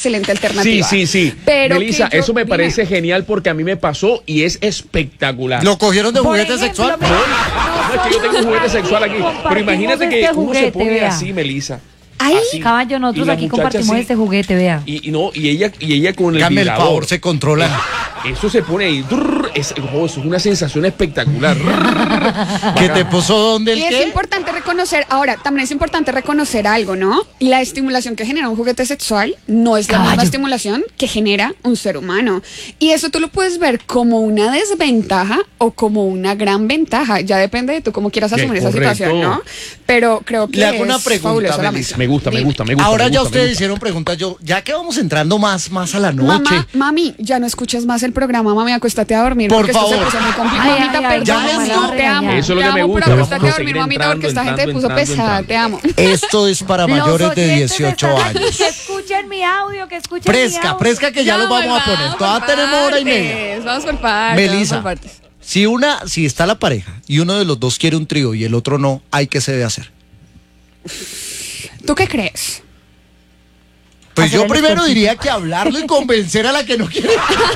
excelente alternativa. Sí. Pero Melissa, eso me parece genial porque a mí me pasó y es espectacular. ¿Lo cogieron de juguete sexual? No, es que yo tengo un juguete sexual aquí. Pero imagínate que uno se pone así, Melissa. Ay, así. Caballo, nosotros aquí compartimos este juguete, vea. Y ella con el Dame el vibrador. favor, se controla. Eso se pone ahí. Eso es una sensación espectacular. ¿Qué te puso dónde el y es qué? importante reconocer, ahora, también es importante reconocer algo, ¿no? La estimulación que genera un juguete sexual no es la misma estimulación que genera un ser humano. Y eso tú lo puedes ver como una desventaja o como una gran ventaja. Ya depende de tú cómo quieras asumir esa situación, ¿no? Pero creo que le hago una es pregunta, fabuloso la Melissa. Me gusta. Ahora ya ustedes hicieron preguntas. Ya que vamos entrando más a la noche. Mami, ya no escuches más el programa, mami, acuéstate a dormir. Por porque favor. Esto se puso muy complicado. Ay, Mamita, ay, ay, perdón, ya mamá, te amo. Eso es lo que me gusta. Pero acuéstate Vamos a a dormir, seguir mamita, porque esta gente se puso entrando. pesada, te amo. Esto es para mayores de 18 años. Que escuchen mi audio, que escuchen mi audio. Fresca que ya lo vamos a poner. Todavía tenemos hora y media. Vamos por partes. Melissa, si está la pareja y uno de los dos quiere un trío y el otro no, ¿qué se debe hacer? ¿Tú qué crees? Pues Hacer yo el primero esfuerzo. diría que hablarlo y convencer a la que no quiere.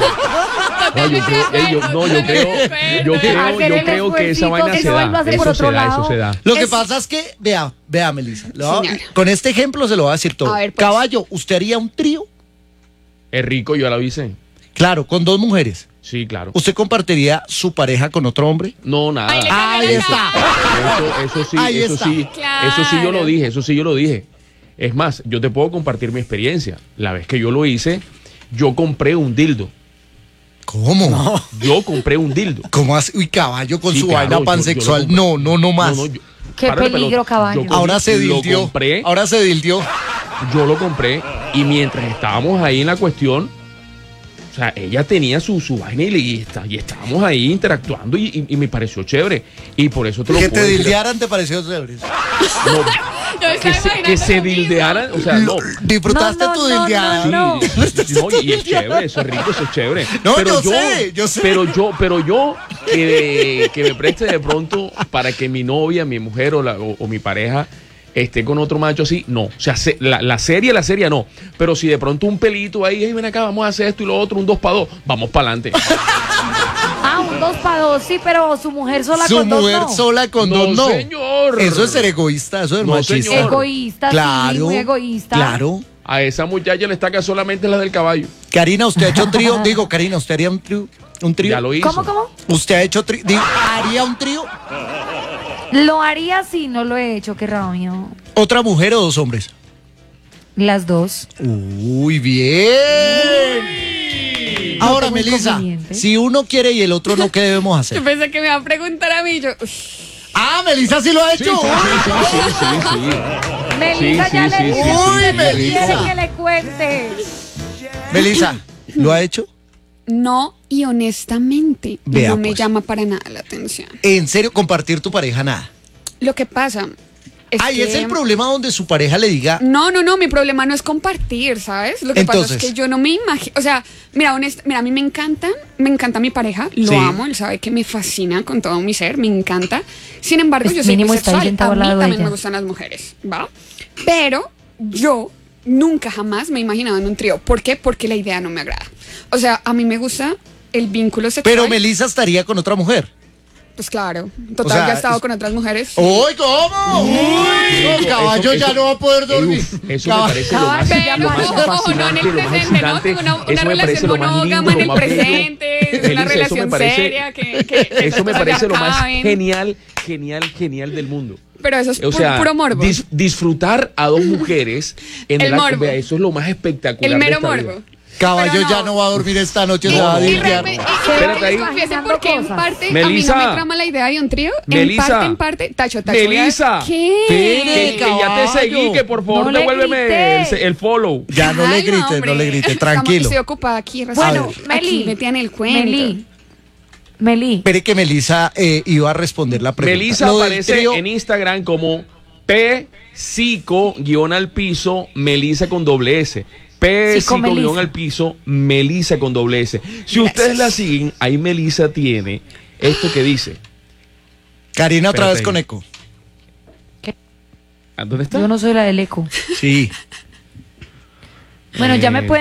Yo creo que esa vaina se da. Eso se da. Lo que pasa es que, vea, Melissa, con este ejemplo se lo voy a decir todo. A ver, pues. Caballo, ¿usted haría un trío? Es rico, yo la hice. Claro, con dos mujeres. Sí, claro. ¿Usted compartiría su pareja con otro hombre? No, nada. Ahí está. Ahí Eso está. sí yo lo Claro. dije. Es más, yo te puedo compartir mi experiencia. La vez que yo lo hice, yo compré un dildo. ¿Cómo? No. Yo compré un dildo. ¿Cómo así? Uy, caballo con Sí, su claro, vaina pansexual. No más. Qué Párale, peligro, pelota. caballo. Yo Ahora se lo dildió. compré. Ahora se dildió. Yo lo compré y mientras estábamos ahí en la cuestión, o sea, ella tenía su vaina y estábamos ahí interactuando y me pareció chévere. Y por eso te lo Que puedo te decir. dildearan te pareció chévere. Que se dildearan, o sea, no. ¿Disfrutaste tu dildeada? no. Y es chévere, eso es rico, eso es chévere. No, yo sé. Pero yo que me preste de pronto para que mi novia, mi mujer o mi pareja esté con otro macho así, no. O sea, la serie no. Pero si de pronto un pelito ahí, hey, ven acá, vamos a hacer esto y lo otro, un 2 para 2, vamos para adelante. Un 2 para 2, sí, pero su mujer sola Su con dos mujer no. sola con dos no. Señor. Eso es ser egoísta, eso es No, machista. señor. Egoísta, Claro, sí, muy egoísta. claro. A esa muchacha le está solamente la del caballo. Karina, ¿usted ha hecho trío? Digo, Karina, ¿usted haría un trío? Ya lo hizo. ¿Cómo? ¿Usted ha hecho trío? ¿Haría un trío? Lo haría si no lo he hecho, qué rabio. ¿Otra mujer o dos hombres? Las dos. Uy, bien. Ahora, muy Melissa, conveniente. si uno quiere y el otro no, ¿qué debemos Yo hacer? pensé que me iba a preguntar a mí. Melissa sí lo ha hecho. Melissa Sí, ya sí, le sí, dije sí, que Melissa. quiere que le cuente. Melissa, ¿lo ha hecho? No, y honestamente, Vea, no me pues. llama para nada la atención. ¿En serio compartir tu pareja nada? Lo que pasa es que... Es el problema donde su pareja le diga, No, mi problema no es compartir, ¿sabes? Lo que pasa es que yo no me imagino, o sea, mira, a mí me encanta mi pareja, lo Sí. amo, él sabe que me fascina con todo mi ser, me encanta. Sin embargo, yo soy Mínimo está ahí bisexual, sentado a al mí lado de también ella. me gustan las mujeres, ¿va? Pero yo nunca jamás me he imaginado en un trío. ¿Por qué? Porque la idea no me agrada. O sea, a mí me gusta el vínculo sexual. pero Melissa estaría con otra mujer. Pues claro, total, O sea, ya he estado con otras mujeres. ¡Uy, cómo! ¡Uy! Caballo ya no va a poder dormir. Eso me parece lo más, Caballo, lo más pero ojo, no en el fascinante, lo más presente, ¿no? excitante. Una Eso me parece relación lo más lindo, monógama en lo el más bello. presente, una Melissa, relación seria que eso me parece lo más acaben. genial del mundo. Pero eso es O sea, puro morbo. disfrutar a dos mujeres en El morbo. vea, eso es lo más espectacular. El mero de esta vida. morbo. Caballo Pero ya no va a dormir esta noche, se va a Y dildear. realmente, Espérate ahí. les confiesen porque en Cosas. parte a Melissa. mí no me trama la idea de un trío. Melissa. En parte, tacho. Melissa. ¿Qué? Que ya te Caballo. seguí, que por favor No le devuélveme grité. el follow. Ya no le Ay, grite, hombre. no le grite, Estamos- tranquilo. Estoy ocupada aquí. Bueno, aquí Meli. me tiene el cuento. Meli. Espere que Melissa iba a responder la pregunta. Melissa Lo del aparece trío, en Instagram como psico_al_piso, Melissa con doble S. Psico_al_piso, Melissa con doble S. Si ustedes la siguen, ahí Melissa tiene esto que dice. Karina otra vez Espérate con ahí. eco. ¿Dónde está? Yo no soy la del eco. Sí. Bueno, ya me pueden